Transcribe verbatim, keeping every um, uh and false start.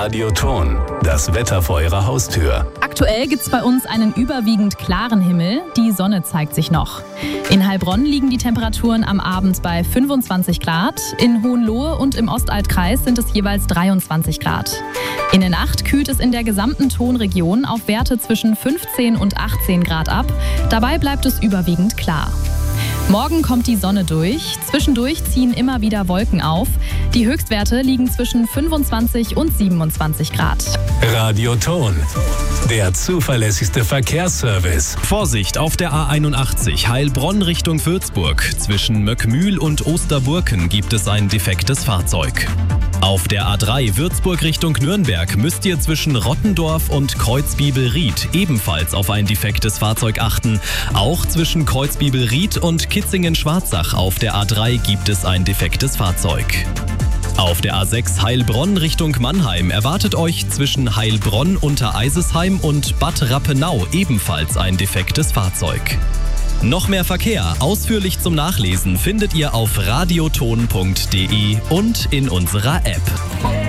Radioton, das Wetter vor Ihrer Haustür. Aktuell gibt es bei uns einen überwiegend klaren Himmel. Die Sonne zeigt sich noch. In Heilbronn liegen die Temperaturen am Abend bei fünfundzwanzig Grad. In Hohenlohe und im Ostaltkreis sind es jeweils dreiundzwanzig Grad. In der Nacht kühlt es in der gesamten Tonregion auf Werte zwischen fünfzehn und achtzehn Grad ab. Dabei bleibt es überwiegend klar. Morgen kommt die Sonne durch. Zwischendurch ziehen immer wieder Wolken auf. Die Höchstwerte liegen zwischen fünfundzwanzig und siebenundzwanzig Grad. Radioton, der zuverlässigste Verkehrsservice. Vorsicht auf der A einundachtzig Heilbronn Richtung Würzburg. Zwischen Möckmühl und Osterburken gibt es ein defektes Fahrzeug. Auf der A drei Würzburg Richtung Nürnberg müsst ihr zwischen Rottendorf und Kreuzbibelried ebenfalls auf ein defektes Fahrzeug achten. Auch zwischen Kreuzbibelried und Kitzingen-Schwarzach auf der A drei gibt es ein defektes Fahrzeug. Auf der A sechs Heilbronn Richtung Mannheim erwartet euch zwischen Heilbronn unter Eisesheim und Bad Rappenau ebenfalls ein defektes Fahrzeug. Noch mehr Verkehr ausführlich zum Nachlesen findet ihr auf radioton punkt de und in unserer App.